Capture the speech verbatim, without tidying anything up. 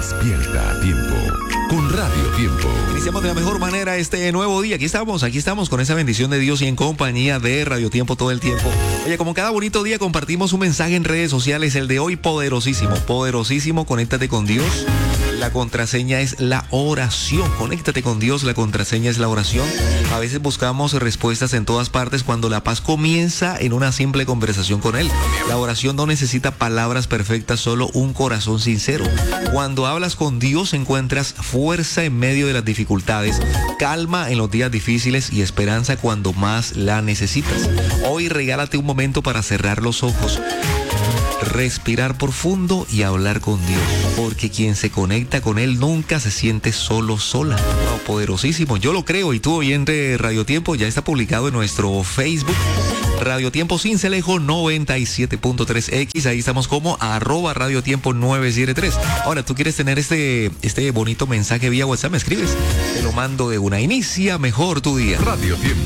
Despierta a tiempo con Radio Tiempo. Iniciamos de la mejor manera este nuevo día. Aquí estamos, aquí estamos con esa bendición de Dios y en compañía de Radio Tiempo todo el tiempo. Oye, como cada bonito día compartimos un mensaje en redes sociales, el de hoy poderosísimo, poderosísimo, conéctate con Dios. La contraseña es la oración. Conéctate con Dios, la contraseña es la oración. A veces buscamos respuestas en todas partes cuando la paz comienza en una simple conversación con Él. La oración no necesita palabras perfectas, solo un corazón sincero. Cuando hablas con Dios encuentras fuerza en medio de las dificultades, calma en los días difíciles y esperanza cuando más la necesitas. Hoy regálate un momento para cerrar los ojos, respirar profundo y hablar con Dios, porque quien se conecta con Él nunca se siente solo, sola. Wow, poderosísimo, yo lo creo. Y tú, oyente de Radio Tiempo, ya está publicado en nuestro Facebook, Radio Tiempo Cincelejo noventa y siete punto tres equis. Ahí estamos como arroba Radio Tiempo nueve siete tres. Ahora, tú quieres tener este, este bonito mensaje vía WhatsApp, me escribes, te lo mando de una. Inicia mejor tu día. Radio Tiempo.